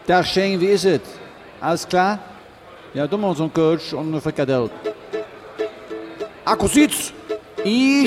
Dag Shane, wie ist es? Alles klar? Ja, doen we ons een coach om een frikadel. Akkuziet!